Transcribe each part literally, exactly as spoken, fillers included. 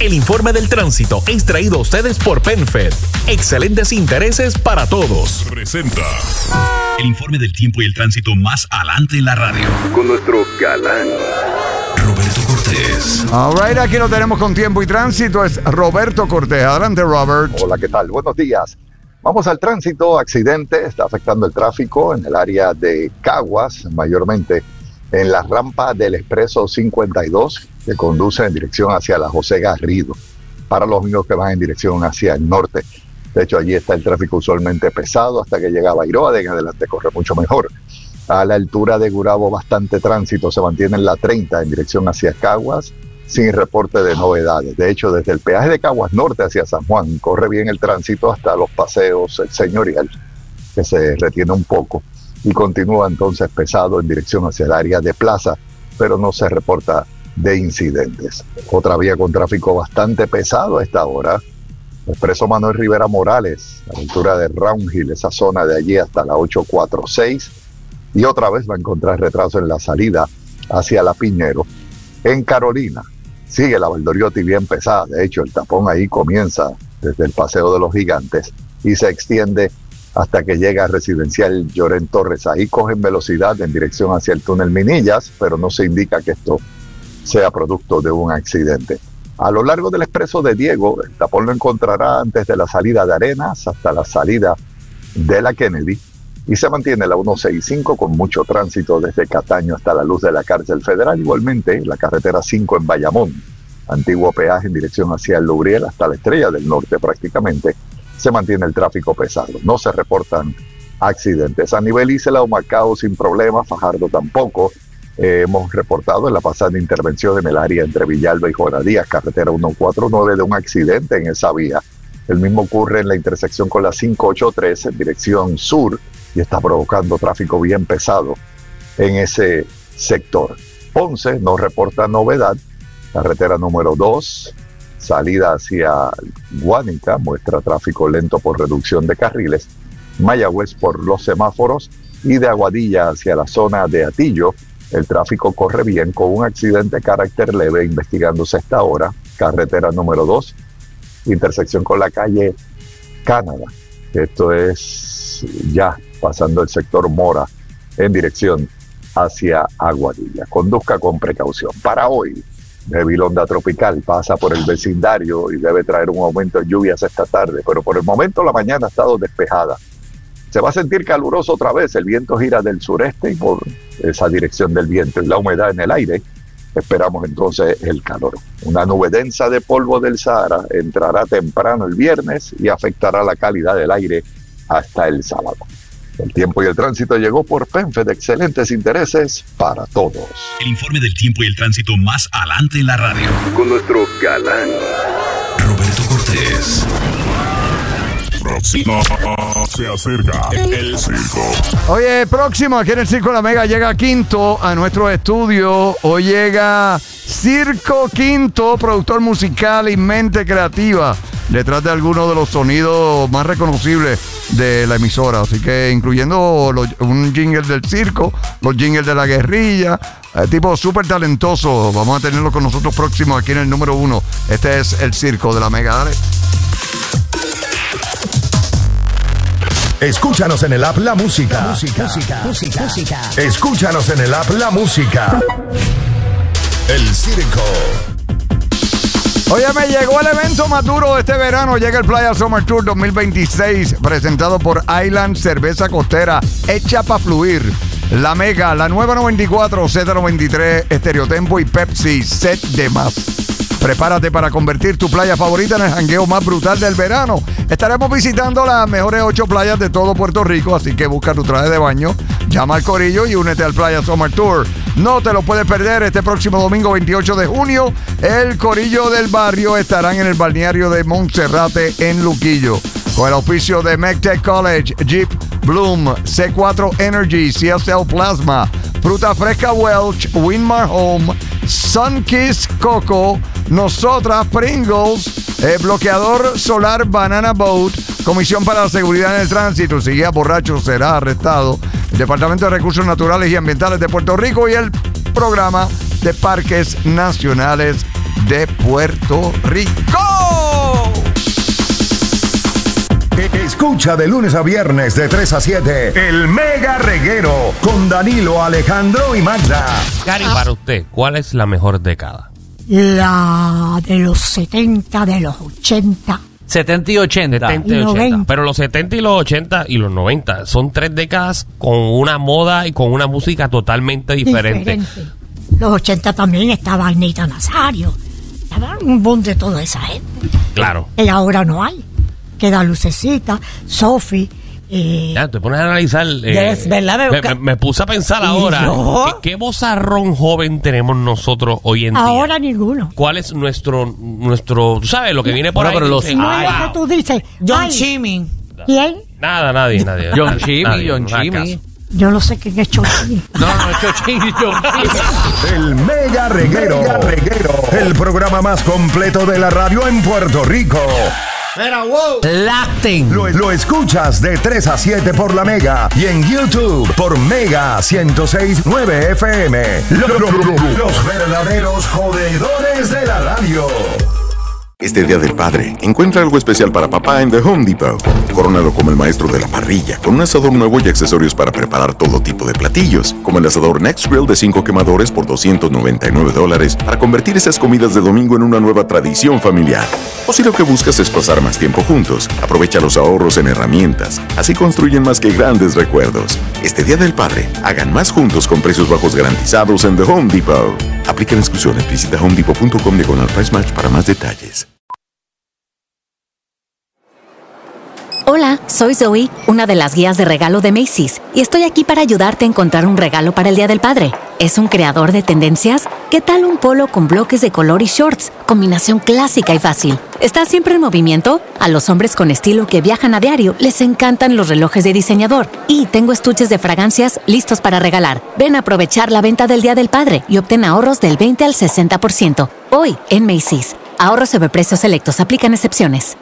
El informe del tránsito es traído a ustedes por PenFed. Excelentes intereses para todos. Presenta el informe del tiempo y el tránsito más adelante en la radio. Con nuestro galán Roberto Cortés. All right, aquí lo tenemos con tiempo y tránsito. Es Roberto Cortés. Adelante, Robert. Hola, ¿qué tal? Buenos días. Vamos al tránsito. Accidente está afectando el tráfico en el área de Caguas, mayormente en la rampa del Expreso cincuenta y dos, que conduce en dirección hacia la José Garrido, para los amigos que van en dirección hacia el norte. De hecho, allí está el tráfico usualmente pesado hasta que llega a Bairoa. De en adelante corre mucho mejor. A la altura de Gurabo, bastante tránsito. Se mantiene en la treinta en dirección hacia Caguas, sin reporte de novedades. De hecho, desde el peaje de Caguas Norte hacia San Juan, corre bien el tránsito hasta los paseos El Señorial, que se retiene un poco, y continúa entonces pesado en dirección hacia el área de Plaza, pero no se reporta de incidentes. Otra vía con tráfico bastante pesado a esta hora, Expreso Manuel Rivera Morales, a la altura de Round Hill, esa zona de allí hasta la ocho cuatro seis, y otra vez va a encontrar retraso en la salida hacia La Piñero. En Carolina, sigue la Valdoriotti bien pesada. De hecho, el tapón ahí comienza desde el Paseo de los Gigantes y se extiende hasta que llega a Residencial Llorén Torres. Ahí cogen velocidad en dirección hacia el túnel Minillas, pero no se indica que esto sea producto de un accidente. A lo largo del Expreso de Diego, el tapón lo encontrará antes de la salida de Arenas hasta la salida de la Kennedy, y se mantiene la ciento sesenta y cinco con mucho tránsito desde Cataño hasta la luz de la Cárcel Federal. Igualmente, la carretera cinco en Bayamón, antiguo peaje en dirección hacia el Lubriel hasta la Estrella del Norte prácticamente, se mantiene el tráfico pesado. No se reportan accidentes. A nivel Isla o Macao sin problemas, Fajardo tampoco. Eh, hemos reportado en la pasada intervención en el área entre Villalba y Juanadías, carretera ciento cuarenta y nueve, de un accidente en esa vía. El mismo ocurre en la intersección con la cinco ochenta y tres en dirección sur, y está provocando tráfico bien pesado en ese sector. Ponce no reporta novedad. Carretera número dos, salida hacia Guánica, muestra tráfico lento por reducción de carriles. Mayagüez por los semáforos, y de Aguadilla hacia la zona de Atillo, el tráfico corre bien con un accidente de carácter leve investigándose a esta hora. Carretera número dos, intersección con la calle Canadá. Esto es ya pasando el sector Mora en dirección hacia Aguadilla. Conduzca con precaución. Para hoy, débil onda tropical pasa por el vecindario y debe traer un aumento de lluvias esta tarde, pero por el momento la mañana ha estado despejada. Se va a sentir caluroso otra vez. El viento gira del sureste y por esa dirección del viento y la humedad en el aire, esperamos entonces el calor. Una nube densa de polvo del Sahara entrará temprano el viernes y afectará la calidad del aire hasta el sábado. El tiempo y el tránsito llegó por PenFed. Excelentes intereses para todos. El informe del tiempo y el tránsito más adelante en la radio. con nuestro galán Roberto Cortés. Próximo se acerca el circo. Oye, próximo aquí en el Circo La Mega llega Quinto a nuestro estudio. Hoy llega Circo Quinto, productor musical y mente creativa detrás de algunos de los sonidos más reconocibles de la emisora. Así que incluyendo los, un jingle del circo, los jingles de la guerrilla, eh, tipo súper talentoso. Vamos a tenerlo con nosotros próximo aquí en el número uno. Este es el Circo de la Mega. Dale. Escúchanos en el app La Música. Música, música, música, música. Escúchanos en el app La Música. El Circo. Oye, me llegó el evento más duro de este verano. Llega el Playa Summer Tour dos mil veintiséis, presentado por Island Cerveza Costera, hecha para fluir. La Mega, la nueva noventa y cuatro, Z noventa y tres, Estereotempo y Pepsi, set de más. Prepárate para convertir tu playa favorita en el jangueo más brutal del verano. Estaremos visitando las mejores ocho playas de todo Puerto Rico, así que busca tu traje de baño, llama al corillo y únete al Playa Summer Tour. No te lo puedes perder. Este próximo domingo veintiocho de junio, el corillo del barrio estarán en el balneario de Monserrate en Luquillo, con el auspicio de MECTEC College, Jeep, Bloom, C cuatro Energy, C S L Plasma, Fruta Fresca Welch, Winmar Home, Sunkiss Coco, Nosotras, Pringles, eh, bloqueador solar Banana Boat, Comisión para la Seguridad en el Tránsito. Si guía borracho será arrestado. El Departamento de Recursos Naturales y Ambientales de Puerto Rico y el Programa de Parques Nacionales de Puerto Rico. Escucha de lunes a viernes de tres a siete el Mega Reguero con Danilo, Alejandro y Magda. Gary, para usted, ¿cuál es la mejor década? La de los setenta, de los ochenta. setenta y ochenta. setenta y ochenta. Pero los setenta y los ochenta y los noventa son tres décadas con una moda y con una música totalmente diferente. Diferente. Los ochenta también estaba Anita Nazario. Estaba un boom de toda esa gente. Claro. Y ahora no hay. Queda Lucecita, Sophie. Eh, ya, te pones a analizar. Eh, es verdad, me, me, me, me puse a pensar ahora. ¿qué, ¿Qué vozarrón joven tenemos nosotros hoy en día? Ahora ninguno. ¿Cuál es nuestro, nuestro, tú sabes, lo que viene por bueno, ahí? Pero los, dice, No ay, es lo que tú dices. John ay, Chimmy. ¿Quién? Nada, nadie, nadie. John Chimmy, nadie, John no hagas Chimmy. caso. Yo no sé quién es Chochín. No, no, no, Chimmy, John Chimmy. El Mega Reguero. Mega Reguero. El programa más completo de la radio en Puerto Rico. Lacten. Lo, lo escuchas de tres a siete por la Mega y en YouTube por Mega ciento seis punto nueve F M. Lo- lo- lo- lo- Los verdaderos jodedores de la radio. Este Día del Padre, encuentra algo especial para papá en The Home Depot. Corónalo como el maestro de la parrilla, con un asador nuevo y accesorios para preparar todo tipo de platillos, como el asador Next Grill de cinco quemadores por doscientos noventa y nueve dólares, para convertir esas comidas de domingo en una nueva tradición familiar. O si lo que buscas es pasar más tiempo juntos, aprovecha los ahorros en herramientas. Así construyen más que grandes recuerdos. Este Día del Padre, hagan más juntos con precios bajos garantizados en The Home Depot. Aplican exclusiones. Visita home depot punto com diagonal price match para más detalles. Hola, soy Zoe, una de las guías de regalo de Macy's, y estoy aquí para ayudarte a encontrar un regalo para el Día del Padre. ¿Es un creador de tendencias? ¿Qué tal un polo con bloques de color y shorts? Combinación clásica y fácil. ¿Está siempre en movimiento? A los hombres con estilo que viajan a diario les encantan los relojes de diseñador. Y tengo estuches de fragancias listos para regalar. Ven a aprovechar la venta del Día del Padre y obtén ahorros del veinte al sesenta por ciento. Hoy en Macy's. Ahorros sobre precios selectos. Aplican excepciones.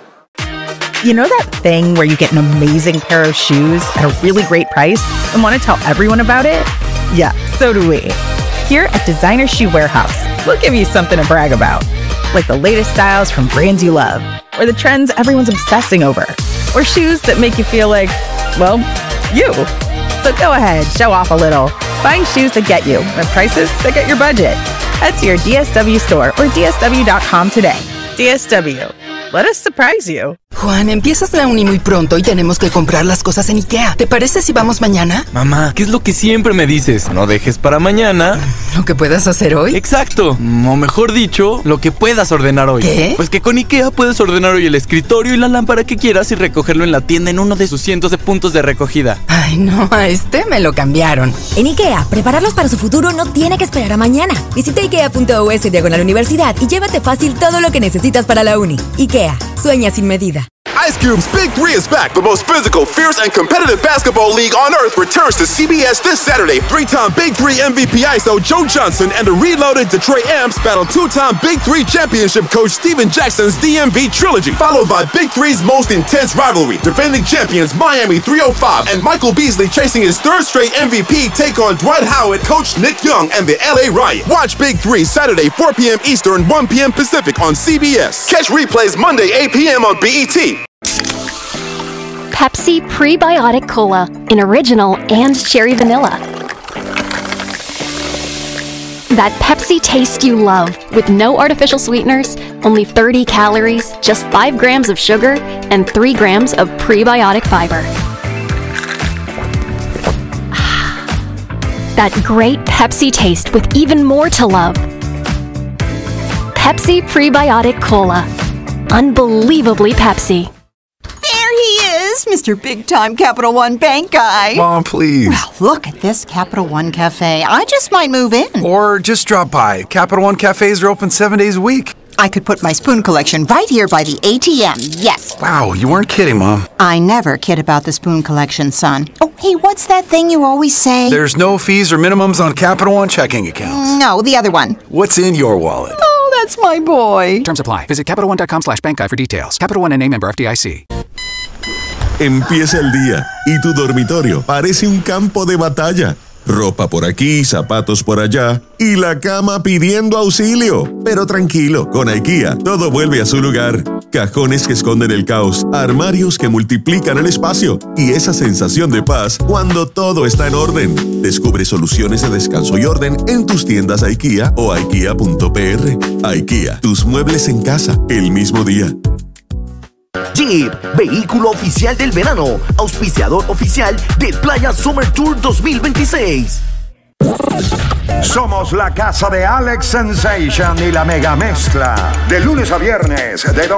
You know that thing where you get an amazing pair of shoes at a really great price and want to tell everyone about it? Yeah, so do we. Here at Designer Shoe Warehouse, we'll give you something to brag about, like the latest styles from brands you love, or the trends everyone's obsessing over, or shoes that make you feel like, well, you. So go ahead, show off a little. Find shoes that get you at prices that get your budget. Head to your D S W store or D S W dot com today. D S W. Let us surprise you. Juan, empiezas la uni muy pronto y tenemos que comprar las cosas en IKEA. ¿Te parece si vamos mañana? Mamá, ¿qué es lo que siempre me dices? No dejes para mañana ¿Lo que puedas hacer hoy? Exacto, o mejor dicho, lo que puedas ordenar hoy. ¿Qué? Pues que con IKEA puedes ordenar hoy el escritorio y la lámpara que quieras y recogerlo en la tienda en uno de sus cientos de puntos de recogida. Ay, no, a este me lo cambiaron. En IKEA, prepararlos para su futuro no tiene que esperar a mañana. Visita ikea punto u s diagonal universidad y llévate fácil todo lo que necesitas para la uni. IKEA, sueña sin medida. Ice Cube's Big Three is back. The most physical, fierce, and competitive basketball league on earth returns to C B S this Saturday. Three-time Big Three M V P I S O Joe Johnson and the reloaded Detroit Amps battle two-time Big Three championship coach Steven Jackson's D M V trilogy, followed by Big Three's most intense rivalry. Defending champions Miami three oh five and Michael Beasley chasing his third straight M V P take on Dwight Howard, coach Nick Young, and the L A Riot. Watch Big Three Saturday four p.m. Eastern, one p.m. Pacific on C B S. Catch replays Monday eight p.m. on B E T. Pepsi Prebiotic Cola in original and cherry vanilla. That Pepsi taste you love with no artificial sweeteners, only thirty calories, just five grams of sugar, and three grams of prebiotic fiber. That great Pepsi taste with even more to love. Pepsi Prebiotic Cola. Unbelievably Pepsi. There he is, Mister Big Time Capital One Bank guy. Mom, please. Well, look at this Capital One Cafe. I just might move in. Or just drop by. Capital One cafes are open seven days a week. I could put my spoon collection right here by the A T M, yes. Wow, you weren't kidding, Mom. I never kid about the spoon collection, son. Oh, hey, what's that thing you always say? There's no fees or minimums on Capital One checking accounts. No, the other one. What's in your wallet? Oh, that's my boy. Terms apply. Visit Capital One dot com slash bank guide for details. Capital One N A member F D I C. Empieza el día y tu dormitorio parece un campo de batalla. Ropa por aquí, zapatos por allá y la cama pidiendo auxilio. Pero tranquilo, con IKEA todo vuelve a su lugar. Cajones que esconden el caos, armarios que multiplican el espacio y esa sensación de paz cuando todo está en orden. Descubre soluciones de descanso y orden en tus tiendas IKEA o ikea punto p r. IKEA, tus muebles en casa el mismo día. Jeep, vehículo oficial del verano, auspiciador oficial del Playa Summer Tour dos mil veintiséis. Somos la casa de Alex Sensation y la mega mezcla. De lunes a viernes, de